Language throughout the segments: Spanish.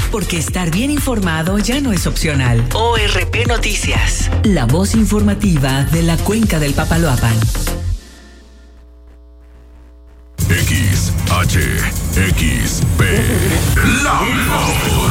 porque estar bien informado ya no es opcional. ORP Noticias, la voz informativa de la Cuenca del Papaloapan. XHXP, la mejor.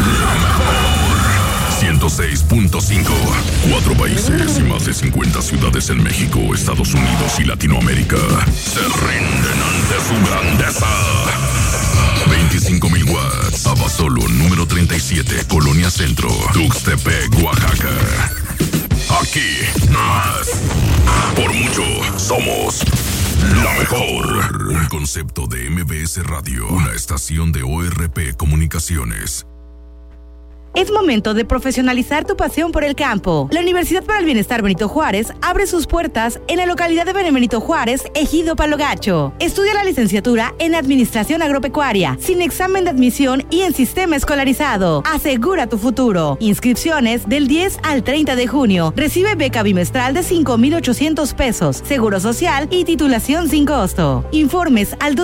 106.5. 4 países y más de 50 ciudades en México, Estados Unidos y Latinoamérica se rinden ante su grandeza. 25,000 watts. Abasolo, número 37, Colonia Centro, Tuxtepec, Oaxaca. Aquí más. Por mucho, somos la mejor. Un concepto de MBS Radio, una estación de ORP Comunicaciones. Es momento de profesionalizar tu pasión por el campo. La Universidad para el Bienestar Benito Juárez abre sus puertas en la localidad de Benito Juárez, Ejido Palo Gacho. Estudia la licenciatura en Administración Agropecuaria, sin examen de admisión y en sistema escolarizado. Asegura tu futuro. Inscripciones del 10 al 30 de junio. Recibe beca bimestral de 5,800 pesos, seguro social y titulación sin costo. Informes al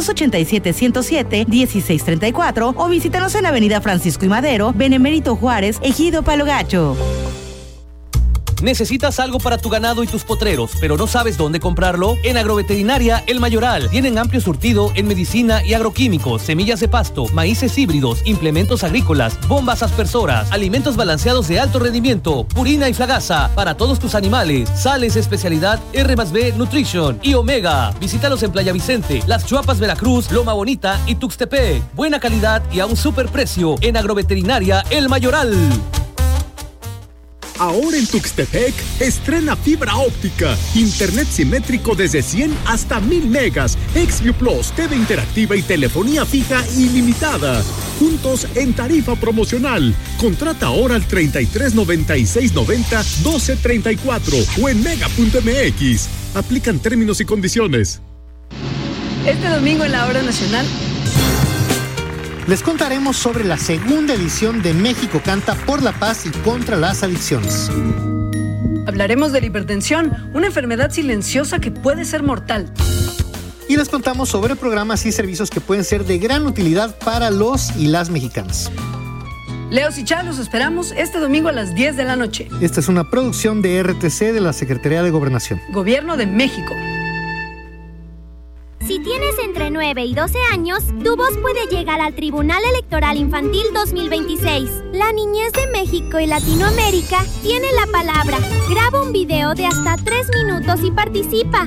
287-107-1634 o visítanos en Avenida Francisco y Madero, Benemérito Juárez, Ejido Palo Gacho. ¿Necesitas algo para tu ganado y tus potreros, pero no sabes dónde comprarlo? En Agroveterinaria El Mayoral tienen amplio surtido en medicina y agroquímicos, semillas de pasto, maíces híbridos, implementos agrícolas, bombas aspersoras, alimentos balanceados de alto rendimiento, purina y flagasa para todos tus animales, sales especialidad R+B Nutrition y Omega. Visítalos en Playa Vicente, Las Chuapas, Veracruz, Loma Bonita y Tuxtepec. Buena calidad y a un superprecio en Agroveterinaria El Mayoral. Ahora en Tuxtepec, estrena fibra óptica, internet simétrico desde 100 hasta 1000 megas, XView Plus, TV interactiva y telefonía fija ilimitada. Juntos en tarifa promocional. Contrata ahora al 33 96 90 12 34 o en mega.mx. Aplican términos y condiciones. Este domingo en la Hora Nacional les contaremos sobre la segunda edición de México Canta por la Paz y contra las adicciones. Hablaremos de la hipertensión, una enfermedad silenciosa que puede ser mortal. Y les contamos sobre programas y servicios que pueden ser de gran utilidad para los y las mexicanas. Leos y Chá, los esperamos este domingo a las 10 de la noche. Esta es una producción de RTC de la Secretaría de Gobernación. Gobierno de México. Si tienes entre 9 y 12 años, tu voz puede llegar al Tribunal Electoral Infantil 2026. La niñez de México y Latinoamérica tiene la palabra. Graba un video de hasta 3 minutos y participa.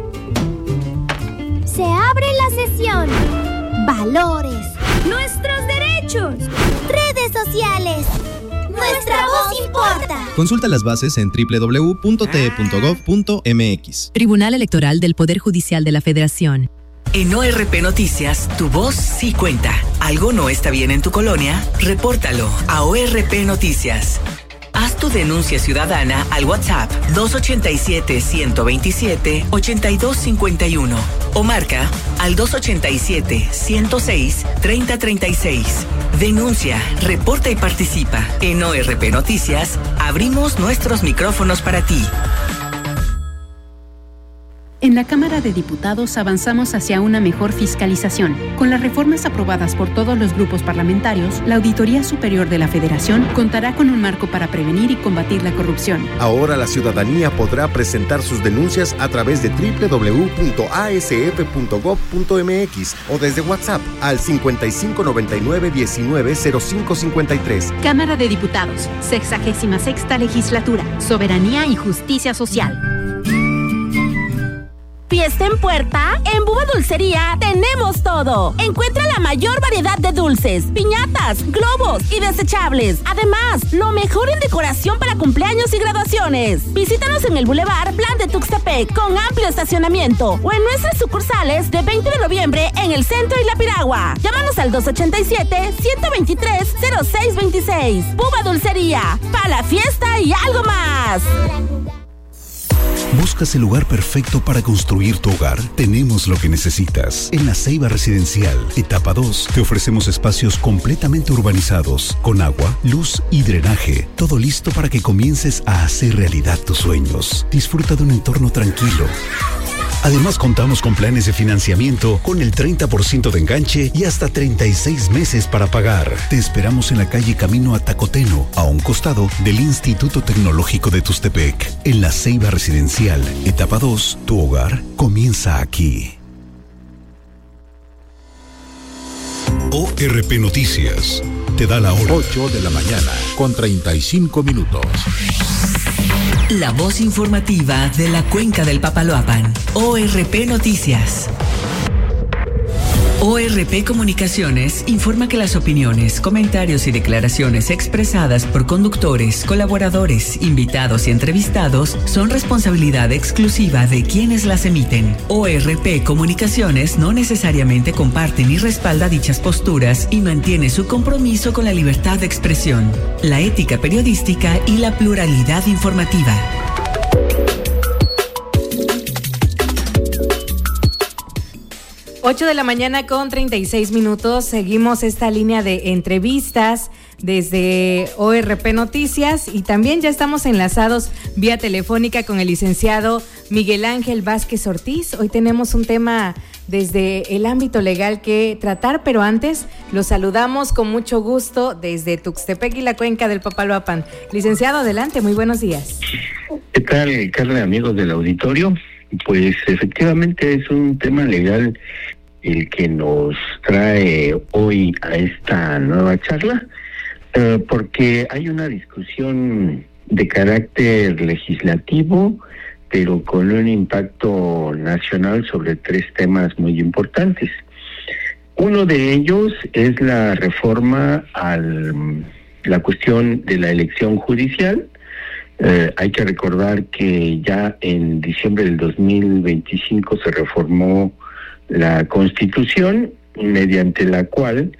Se abre la sesión. Valores. Nuestros derechos. Redes sociales. Nuestra voz importa. Consulta las bases en www.te.gov.mx. Tribunal Electoral del Poder Judicial de la Federación. En ORP Noticias, tu voz sí cuenta. ¿Algo no está bien en tu colonia? Repórtalo a ORP Noticias. Haz tu denuncia ciudadana al WhatsApp 287-127-8251 o marca al 287-106-3036. Denuncia, reporta y participa. En ORP Noticias, abrimos nuestros micrófonos para ti. En la Cámara de Diputados avanzamos hacia una mejor fiscalización. Con las reformas aprobadas por todos los grupos parlamentarios, la Auditoría Superior de la Federación contará con un marco para prevenir y combatir la corrupción. Ahora la ciudadanía podrá presentar sus denuncias a través de www.asf.gov.mx o desde WhatsApp al 5599-190553. Cámara de Diputados, 66ª Legislatura, Soberanía y Justicia Social. ¿Fiesta en puerta? En Búho Dulcería tenemos todo. Encuentra la mayor variedad de dulces, piñatas, globos y desechables. Además, lo mejor en decoración para cumpleaños y graduaciones. Visítanos en el Boulevard Plan de Tuxtepec con amplio estacionamiento o en nuestras sucursales de 20 de noviembre en el centro y La Piragua. Llámanos al 287-123-0626. Búho Dulcería, para la fiesta y algo más. ¿Buscas el lugar perfecto para construir tu hogar? Tenemos lo que necesitas. En La Ceiba Residencial, etapa 2, te ofrecemos espacios completamente urbanizados, con agua, luz y drenaje. Todo listo para que comiences a hacer realidad tus sueños. Disfruta de un entorno tranquilo, Además, contamos con planes de financiamiento con el 30% de enganche y hasta 36 meses para pagar. Te esperamos en la calle Camino a Tacoteno, a un costado del Instituto Tecnológico de Tuxtepec. En la Ceiba Residencial, etapa 2, tu hogar comienza aquí. ORP Noticias te da la hora. 8 de la mañana con 35 minutos. La voz informativa de la Cuenca del Papaloapan. ORP Noticias. ORP Comunicaciones informa que las opiniones, comentarios y declaraciones expresadas por conductores, colaboradores, invitados y entrevistados son responsabilidad exclusiva de quienes las emiten. ORP Comunicaciones no necesariamente comparte ni respalda dichas posturas y mantiene su compromiso con la libertad de expresión, la ética periodística y la pluralidad informativa. 8 de la mañana con 36 minutos. Seguimos esta línea de entrevistas desde ORP Noticias y también ya estamos enlazados vía telefónica con el licenciado Miguel Ángel Vázquez Ortiz. Hoy tenemos un tema desde el ámbito legal que tratar, pero antes los saludamos con mucho gusto desde Tuxtepec y la Cuenca del Papaloapan. Licenciado, adelante, muy buenos días. ¿Qué tal, Carla, amigos del auditorio? Pues efectivamente es un tema legal el que nos trae hoy a esta nueva charla, porque hay una discusión de carácter legislativo, pero con un impacto nacional sobre 3 temas muy importantes. Uno de ellos es la reforma a la cuestión de la elección judicial. Hay que recordar que ya en diciembre del 2025 se reformó la Constitución, mediante la cual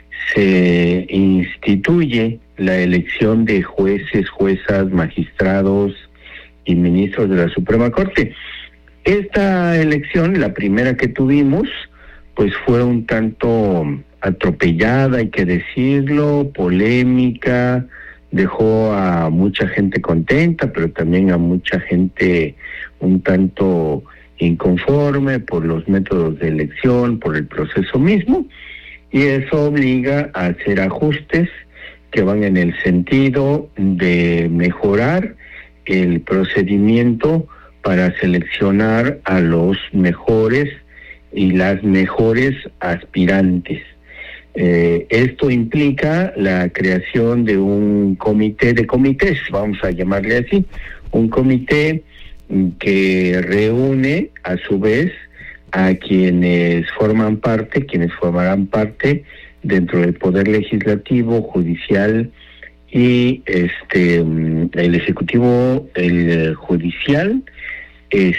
se instituye la elección de jueces, juezas, magistrados y ministros de la Suprema Corte. Esta elección, la primera que tuvimos, pues fue un tanto atropellada, hay que decirlo, polémica, dejó a mucha gente contenta, pero también a mucha gente un tanto inconforme por los métodos de elección, por el proceso mismo, y eso obliga a hacer ajustes que van en el sentido de mejorar el procedimiento para seleccionar a los mejores y las mejores aspirantes. Esto implica la creación de un comité de comités, vamos a llamarle así, un comité que reúne a su vez a quienes formarán parte dentro del Poder Legislativo, Judicial y el Ejecutivo, el Judicial, y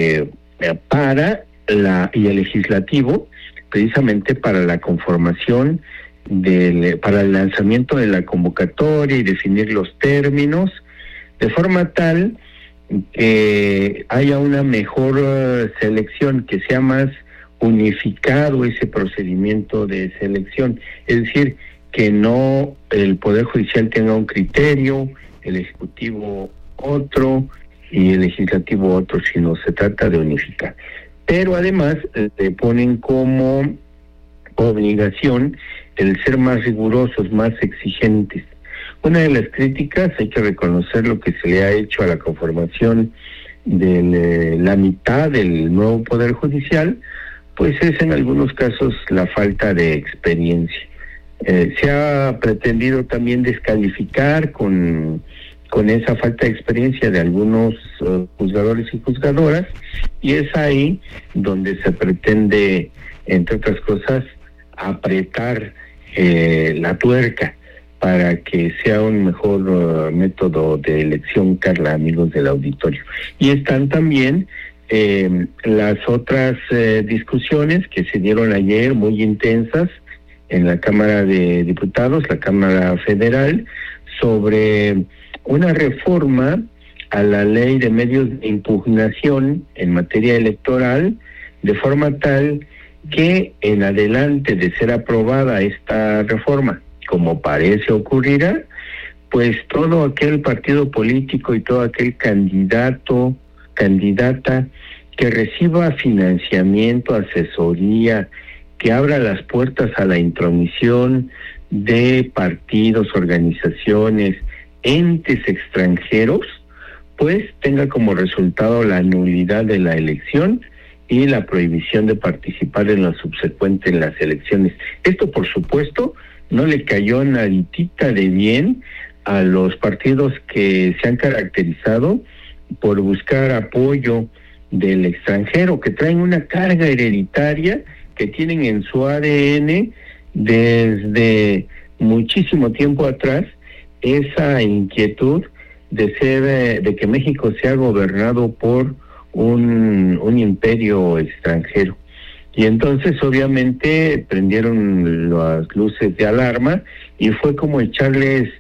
el Legislativo, precisamente para la conformación para el lanzamiento de la convocatoria y definir los términos, de forma tal que haya una mejor selección, que sea más unificado ese procedimiento de selección, es decir, que no el Poder Judicial tenga un criterio, el Ejecutivo otro y el Legislativo otro, sino se trata de unificar. Pero además le ponen como obligación el ser más rigurosos, más exigentes. Una de las críticas, hay que reconocer lo que se le ha hecho a la conformación de la mitad del nuevo Poder Judicial, pues es en algunos casos la falta de experiencia. Se ha pretendido también descalificar con esa falta de experiencia de algunos juzgadores y juzgadoras, y es ahí donde se pretende, entre otras cosas, apretar la tuerca para que sea un mejor método de elección, Carla, amigos del auditorio. Y están también las otras discusiones que se dieron ayer, muy intensas, en la Cámara de Diputados, la Cámara Federal, sobre una reforma a la ley de medios de impugnación en materia electoral, de forma tal que en adelante de ser aprobada esta reforma, como parece ocurrirá, pues todo aquel partido político y todo aquel candidato, candidata que reciba financiamiento, asesoría, que abra las puertas a la intromisión de partidos, organizaciones, entes extranjeros, pues tenga como resultado la nulidad de la elección y la prohibición de participar en lo subsecuente en las elecciones. Esto, por supuesto, no le cayó naditita de bien a los partidos que se han caracterizado por buscar apoyo del extranjero, que traen una carga hereditaria que tienen en su ADN desde muchísimo tiempo atrás, esa inquietud de que México sea gobernado por un imperio extranjero. Y entonces obviamente prendieron las luces de alarma y fue como echarles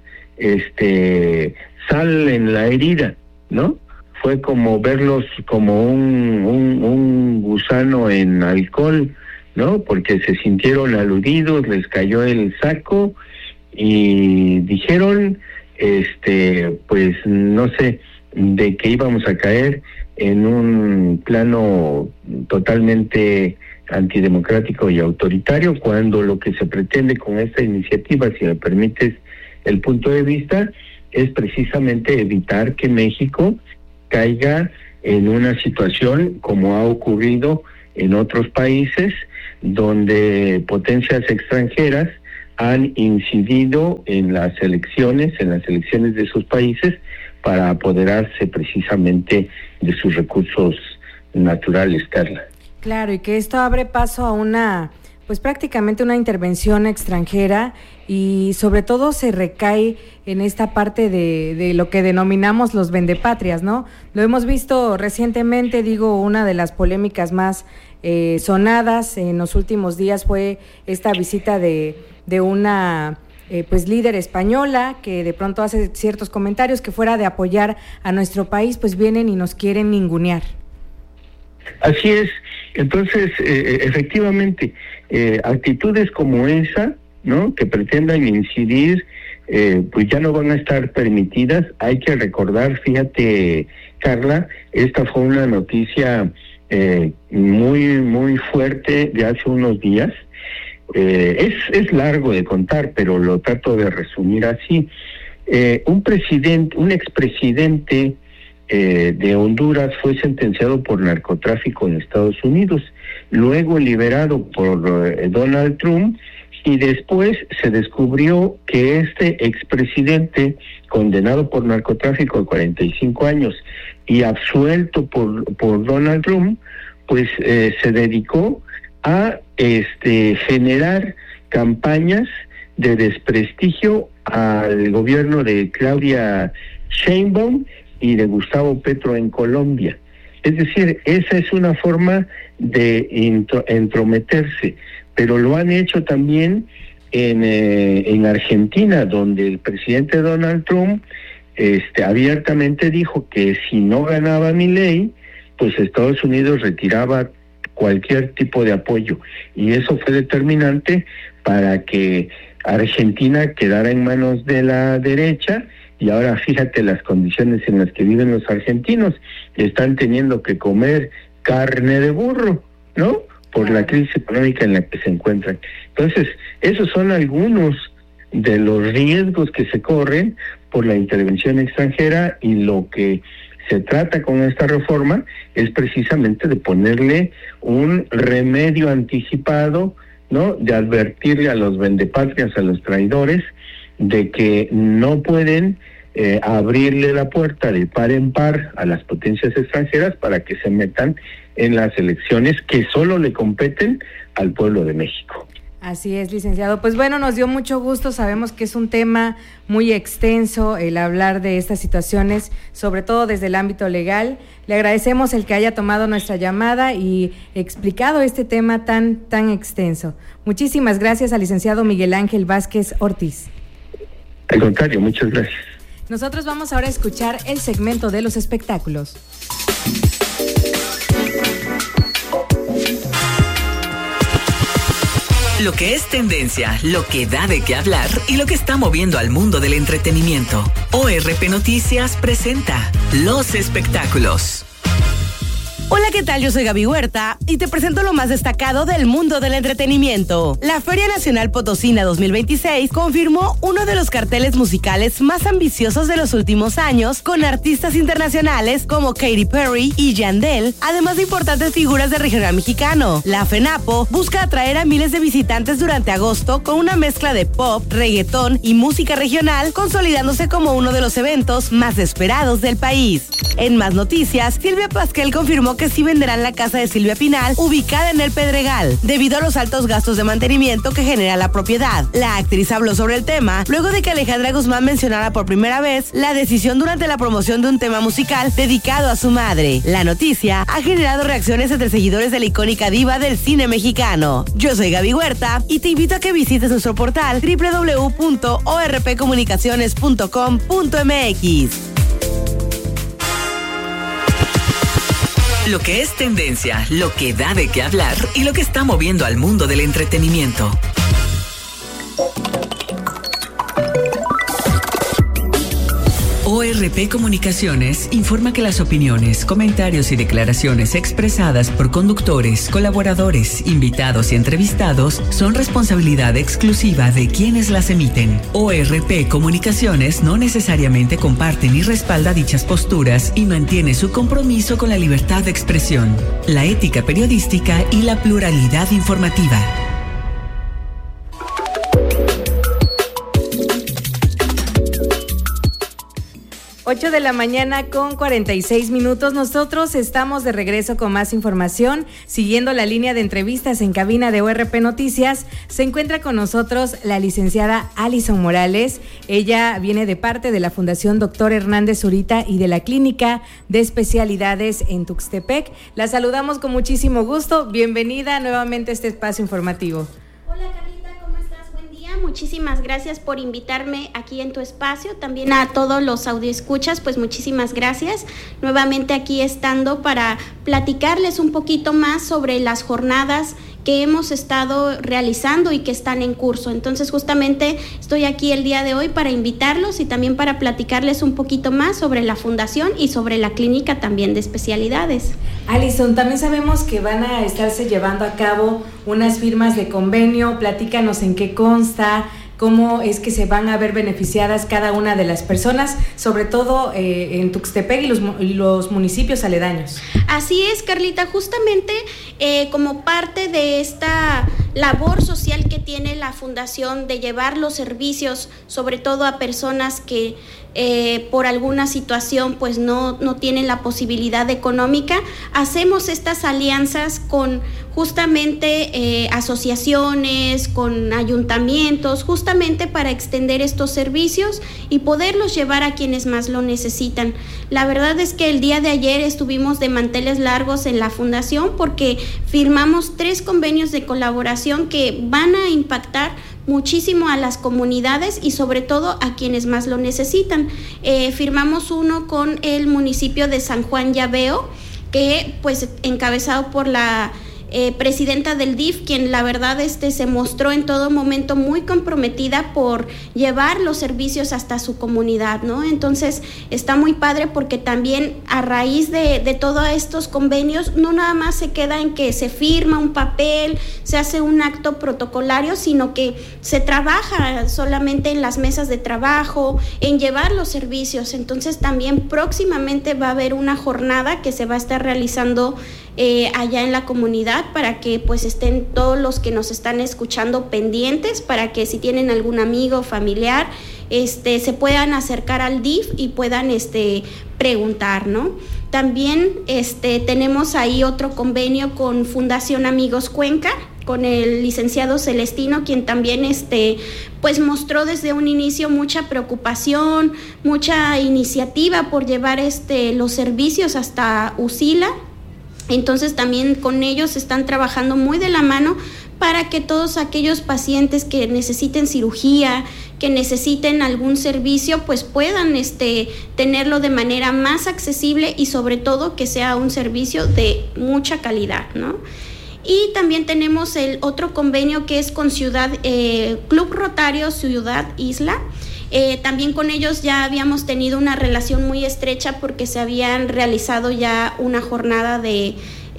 sal en la herida, ¿no? Fue como verlos como un gusano en alcohol, ¿no? Porque se sintieron aludidos, les cayó el saco y dijeron, pues no sé, de que íbamos a caer en un plano totalmente antidemocrático y autoritario, cuando lo que se pretende con esta iniciativa, si me permites el punto de vista, es precisamente evitar que México caiga en una situación como ha ocurrido en otros países, donde potencias extranjeras han incidido en las elecciones de sus países para apoderarse precisamente de sus recursos naturales, Carla. Claro, y que esto abre paso a pues prácticamente una intervención extranjera, y sobre todo se recae en esta parte de lo que denominamos los vendepatrias, ¿no? Lo hemos visto recientemente, una de las polémicas más sonadas en los últimos días fue esta visita de una pues líder española que de pronto hace ciertos comentarios que, fuera de apoyar a nuestro país, pues vienen y nos quieren ningunear. Así es. Entonces, efectivamente, actitudes como esa, ¿no?, que pretendan incidir, pues ya no van a estar permitidas. Hay que recordar, fíjate, Carla, esta fue una noticia muy, muy fuerte de hace unos días. Es largo de contar, pero lo trato de resumir así. Un expresidente de Honduras fue sentenciado por narcotráfico en Estados Unidos, luego liberado por Donald Trump, y después se descubrió que este expresidente, condenado por narcotráfico de 45 años y absuelto por Donald Trump, pues se dedicó a generar campañas de desprestigio al gobierno de Claudia Sheinbaum y de Gustavo Petro en Colombia. Es decir, esa es una forma de entrometerse, pero lo han hecho también en Argentina, donde el presidente Donald Trump abiertamente dijo que si no ganaba Milei, pues Estados Unidos retiraba cualquier tipo de apoyo, y eso fue determinante para que Argentina quedara en manos de la derecha. Y ahora fíjate las condiciones en las que viven los argentinos, están teniendo que comer carne de burro, ¿no?, por la crisis económica en la que se encuentran. Entonces, esos son algunos de los riesgos que se corren por la intervención extranjera, y lo que se trata con esta reforma es precisamente de ponerle un remedio anticipado, ¿no?, de advertirle a los vendepatrias, a los traidores, de que no pueden abrirle la puerta de par en par a las potencias extranjeras para que se metan en las elecciones que solo le competen al pueblo de México. Así es, licenciado. Pues bueno, nos dio mucho gusto. Sabemos que es un tema muy extenso el hablar de estas situaciones, sobre todo desde el ámbito legal. Le agradecemos el que haya tomado nuestra llamada y explicado este tema tan extenso. Muchísimas gracias al licenciado Miguel Ángel Vázquez Ortiz. Al contrario, muchas gracias. Nosotros vamos ahora a escuchar el segmento de los espectáculos. Lo que es tendencia, lo que da de qué hablar y lo que está moviendo al mundo del entretenimiento. ORP Noticias presenta Los Espectáculos. Hola, ¿qué tal? Yo soy Gaby Huerta y te presento lo más destacado del mundo del entretenimiento. La Feria Nacional Potosina 2026 confirmó uno de los carteles musicales más ambiciosos de los últimos años, con artistas internacionales como Katy Perry y Yandel, además de importantes figuras del regional mexicano. La FENAPO busca atraer a miles de visitantes durante agosto con una mezcla de pop, reggaetón y música regional, consolidándose como uno de los eventos más esperados del país. En más noticias, Silvia Pasquel confirmó que sí venderán la casa de Silvia Pinal, ubicada en el Pedregal, debido a los altos gastos de mantenimiento que genera la propiedad. La actriz habló sobre el tema luego de que Alejandra Guzmán mencionara por primera vez la decisión durante la promoción de un tema musical dedicado a su madre. La noticia ha generado reacciones entre seguidores de la icónica diva del cine mexicano. Yo soy Gaby Huerta y te invito a que visites nuestro portal www.orpcomunicaciones.com.mx. Lo que es tendencia, lo que da de qué hablar y lo que está moviendo al mundo del entretenimiento. ORP Comunicaciones informa que las opiniones, comentarios y declaraciones expresadas por conductores, colaboradores, invitados y entrevistados son responsabilidad exclusiva de quienes las emiten. ORP Comunicaciones no necesariamente comparte ni respalda dichas posturas y mantiene su compromiso con la libertad de expresión, la ética periodística y la pluralidad informativa. 8 de la mañana con 46 minutos. Nosotros estamos de regreso con más información. Siguiendo la línea de entrevistas en cabina de ORP Noticias, se encuentra con nosotros la licenciada Alison Morales. Ella viene de parte de la Fundación Dr. Hernández Zurita y de la Clínica de Especialidades en Tuxtepec. La saludamos con muchísimo gusto. Bienvenida nuevamente a este espacio informativo. Muchísimas gracias por invitarme aquí en tu espacio. También a todos los audioescuchas, pues muchísimas gracias. Nuevamente aquí estando para platicarles un poquito más sobre las jornadas que hemos estado realizando y que están en curso. Entonces, justamente estoy aquí el día de hoy para invitarlos y también para platicarles un poquito más sobre la fundación y sobre la clínica también de especialidades. Alison, también sabemos que van a estarse llevando a cabo unas firmas de convenio. Platícanos en qué consta, cómo es que se van a ver beneficiadas cada una de las personas, sobre todo en Tuxtepec y los municipios aledaños. Así es, Carlita, justamente como parte de esta labor social que tiene la Fundación de llevar los servicios, sobre todo a personas que por alguna situación pues no tienen la posibilidad económica, hacemos estas alianzas con justamente asociaciones, con ayuntamientos, justamente para extender estos servicios y poderlos llevar a quienes más lo necesitan. La verdad es que el día de ayer estuvimos de manteles largos en la fundación porque firmamos 3 convenios de colaboración que van a impactar muchísimo a las comunidades y sobre todo a quienes más lo necesitan. Firmamos uno con el municipio de San Juan Llaveo, que pues encabezado por la presidenta del DIF, quien la verdad se mostró en todo momento muy comprometida por llevar los servicios hasta su comunidad, ¿no? Entonces está muy padre porque también a raíz de todos estos convenios no nada más se queda en que se firma un papel, se hace un acto protocolario, sino que se trabaja solamente en las mesas de trabajo, en llevar los servicios. Entonces también próximamente va a haber una jornada que se va a estar realizando allá en la comunidad para que pues estén todos los que nos están escuchando pendientes, para que si tienen algún amigo o familiar se puedan acercar al DIF y puedan preguntar, ¿no? También tenemos ahí otro convenio con Fundación Amigos Cuenca, con el licenciado Celestino, quien también pues mostró desde un inicio mucha preocupación, mucha iniciativa por llevar los servicios hasta Usila. Entonces también con ellos están trabajando muy de la mano para que todos aquellos pacientes que necesiten cirugía, que necesiten algún servicio, pues puedan tenerlo de manera más accesible y sobre todo que sea un servicio de mucha calidad, ¿no? Y también tenemos el otro convenio que es con Club Rotario Ciudad Isla. También con ellos ya habíamos tenido una relación muy estrecha porque se habían realizado ya una jornada de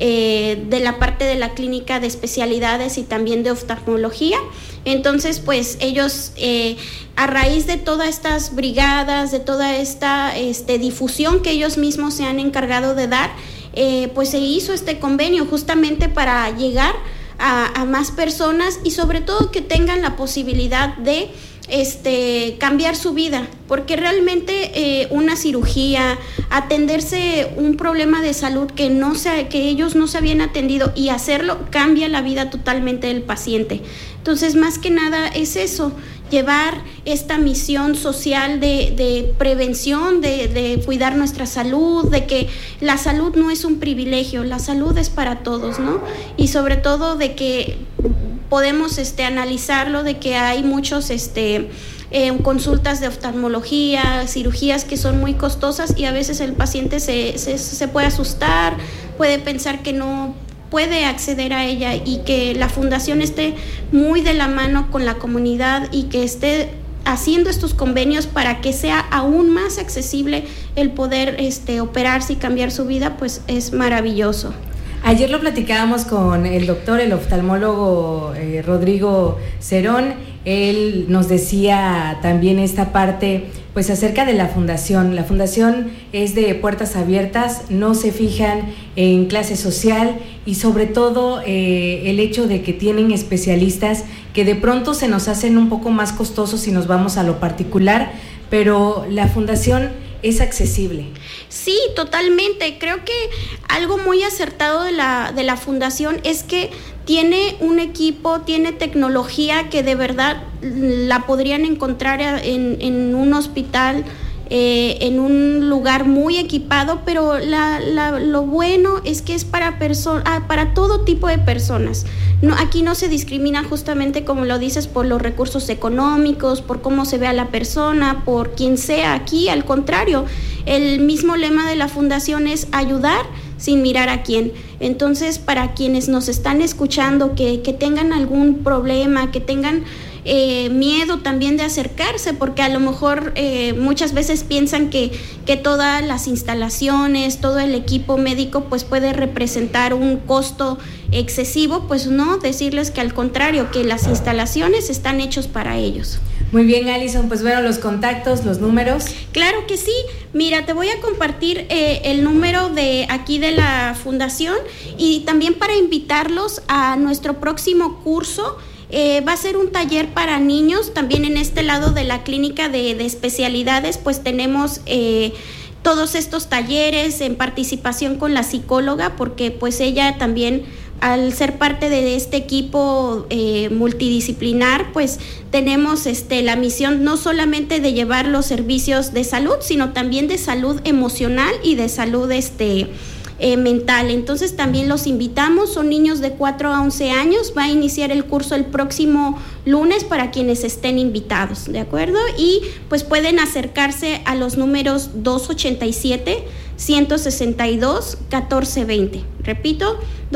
la parte de la clínica de especialidades y también de oftalmología. Entonces, pues ellos, a raíz de todas estas brigadas, de toda esta difusión que ellos mismos se han encargado de dar, pues se hizo este convenio justamente para llegar a más personas y sobre todo que tengan la posibilidad de cambiar su vida, porque realmente una cirugía, atenderse un problema de salud que ellos no se habían atendido y hacerlo cambia la vida totalmente del paciente. Entonces, más que nada es eso, llevar esta misión social de prevención, de cuidar nuestra salud, de que la salud no es un privilegio, la salud es para todos, ¿no? Y sobre todo de que podemos analizarlo, de que hay muchos consultas de oftalmología, cirugías que son muy costosas y a veces el paciente se puede asustar, puede pensar que no puede acceder a ella, y que la fundación esté muy de la mano con la comunidad y que esté haciendo estos convenios para que sea aún más accesible el poder operarse y cambiar su vida, pues es maravilloso. Ayer lo platicábamos con el oftalmólogo Rodrigo Cerón. Él nos decía también esta parte, pues acerca de la fundación. La fundación es de puertas abiertas, no se fijan en clase social y sobre todo el hecho de que tienen especialistas que de pronto se nos hacen un poco más costosos si nos vamos a lo particular, pero la fundación es accesible. Sí, totalmente. Creo que algo muy acertado de la fundación es que tiene un equipo, tiene tecnología que de verdad la podrían encontrar en un hospital, en un lugar muy equipado, pero lo bueno es que es para todo tipo de personas. No, aquí no se discrimina, justamente como lo dices, por los recursos económicos, por cómo se ve a la persona, por quien sea. Aquí, al contrario, el mismo lema de la fundación es ayudar sin mirar a quién. Entonces, para quienes nos están escuchando, que tengan algún problema, que tengan miedo también de acercarse, porque a lo mejor muchas veces piensan que todas las instalaciones, todo el equipo médico pues puede representar un costo excesivo, pues no, decirles que al contrario, que las instalaciones están hechos para ellos. Muy bien, Alison, pues bueno, los contactos, los números. Claro que sí. Mira, te voy a compartir el número de aquí de la fundación, y también para invitarlos a nuestro próximo curso. Va a ser un taller para niños. También en este lado de la clínica de especialidades pues tenemos todos estos talleres en participación con la psicóloga, porque pues ella también, al ser parte de este equipo multidisciplinar, pues tenemos la misión no solamente de llevar los servicios de salud, sino también de salud emocional y de salud mental. Entonces también los invitamos, son niños de 4 a 11 años, va a iniciar el curso el próximo lunes para quienes estén invitados, ¿de acuerdo? Y pues pueden acercarse a los números 287-162-1420. Repito,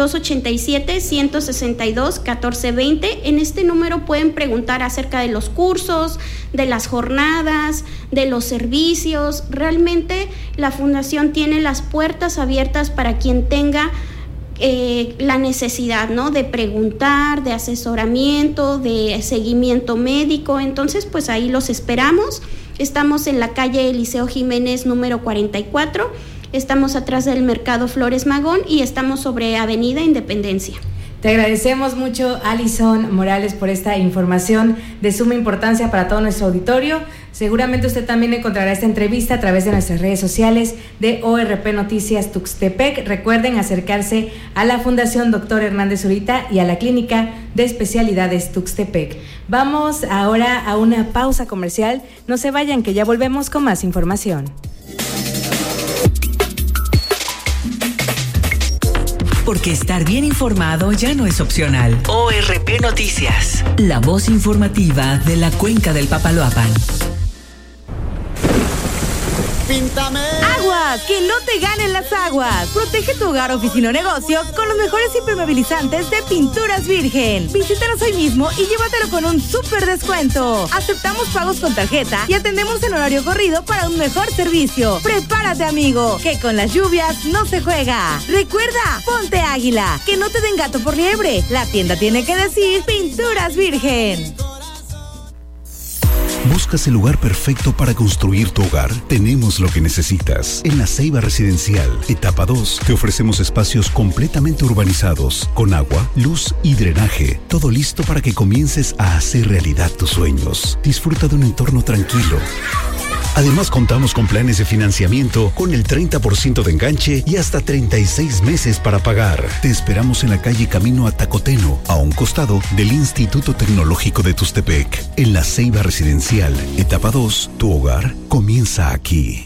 287-162-1420. En este número pueden preguntar acerca de los cursos, de las jornadas, de los servicios. Realmente la fundación tiene las puertas abiertas para quien tenga la necesidad, ¿no?, de preguntar, de asesoramiento, de seguimiento médico. Entonces, pues ahí los esperamos. Estamos en la calle Eliseo Jiménez número 44. Estamos atrás del Mercado Flores Magón y estamos sobre Avenida Independencia. Te agradecemos mucho, Alison Morales, por esta información de suma importancia para todo nuestro auditorio. Seguramente usted también encontrará esta entrevista a través de nuestras redes sociales de ORP Noticias Tuxtepec. Recuerden acercarse a la Fundación Dr. Hernández Zurita y a la Clínica de Especialidades Tuxtepec. Vamos ahora a una pausa comercial. No se vayan, que ya volvemos con más información. Porque estar bien informado ya no es opcional. ORP Noticias, la voz informativa de la Cuenca del Papaloapan. Píntame Aguas, que no te ganen las aguas. Protege tu hogar, oficina o negocio con los mejores impermeabilizantes de Pinturas Virgen. Visítanos hoy mismo y llévatelo con un súper descuento. Aceptamos pagos con tarjeta y atendemos en horario corrido para un mejor servicio. Prepárate, amigo, que con las lluvias no se juega. Recuerda, ponte Águila, que no te den gato por liebre. La tienda tiene que decir Pinturas Virgen. ¿Buscas el lugar perfecto para construir tu hogar? Tenemos lo que necesitas. En La Ceiba Residencial, etapa 2, te ofrecemos espacios completamente urbanizados, con agua, luz y drenaje. Todo listo para que comiences a hacer realidad tus sueños. Disfruta de un entorno tranquilo. Además, contamos con planes de financiamiento con el 30% de enganche y hasta 36 meses para pagar. Te esperamos en la calle Camino a Tacoteno, a un costado del Instituto Tecnológico de Tustepec. En La Ceiba Residencial, etapa 2, tu hogar comienza aquí.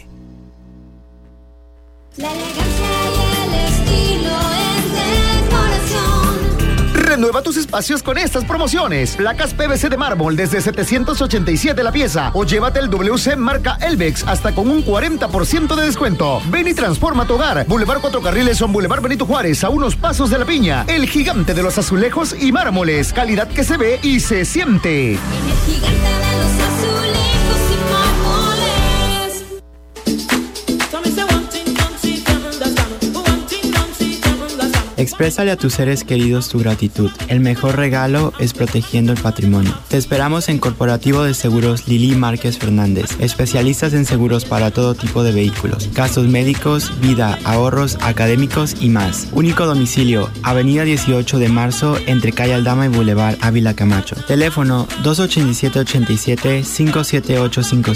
La elegancia y el estilo en decoración. Renueva tus espacios con estas promociones. Placas PVC de mármol desde 787 la pieza o llévate el WC marca Elvex hasta con un 40% de descuento. Ven y transforma tu hogar. Boulevard 4 Carriles o Boulevard Benito Juárez, a unos pasos de La Piña. El gigante de los azulejos y mármoles. Calidad que se ve y se siente. El gigante de los azulejos y mármoles. Exprésale a tus seres queridos tu gratitud. El mejor regalo es protegiendo el patrimonio. Te esperamos en Corporativo de Seguros Lili Márquez Fernández. Especialistas en seguros para todo tipo de vehículos, gastos médicos, vida, ahorros, académicos y más. Único domicilio, Avenida 18 de Marzo, entre Calle Aldama y Boulevard Ávila Camacho. Teléfono 287-87-57855.